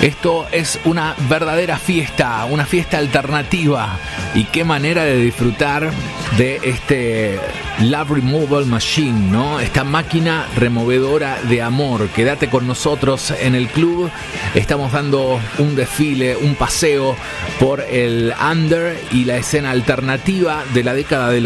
Esto es una verdadera fiesta, una fiesta alternativa. Y qué manera de disfrutar de este Love Removal Machine, ¿no? Esta máquina removedora de amor. Quédate con nosotros en el club. Estamos dando un desfile, un paseo por el under y la escena alternativa de la década de